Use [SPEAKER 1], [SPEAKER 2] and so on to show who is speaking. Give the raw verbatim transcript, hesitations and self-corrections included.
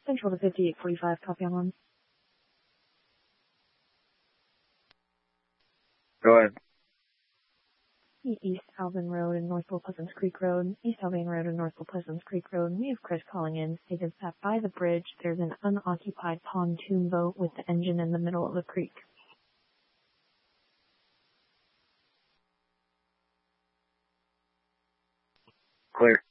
[SPEAKER 1] Central to fifty-eight forty-five, copy on one.
[SPEAKER 2] Go ahead.
[SPEAKER 1] East Albion Road and Northville Pleasants Creek Road. East Albion Road and Northville Pleasants Creek Road. We have Chris calling in, stated that by the bridge there's an unoccupied pontoon boat with the engine in the middle of the creek.
[SPEAKER 2] Clear.